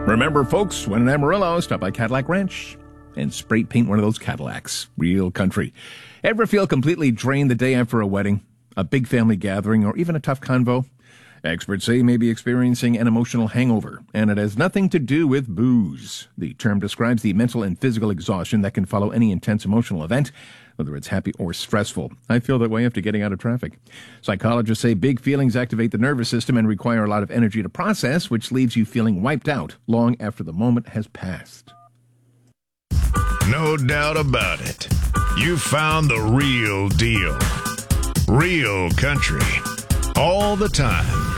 Remember, folks, when in Amarillo, stop by Cadillac Ranch and spray paint one of those Cadillacs. Real country. Ever feel completely drained the day after a wedding, a big family gathering, or even a tough convo? Experts say you may be experiencing an emotional hangover, and it has nothing to do with booze. The term describes the mental and physical exhaustion that can follow any intense emotional event, whether it's happy or stressful. I feel that way after getting out of traffic. Psychologists say big feelings activate the nervous system and require a lot of energy to process, which leaves you feeling wiped out long after the moment has passed. No doubt about it. You found the real deal. Real country. All the time.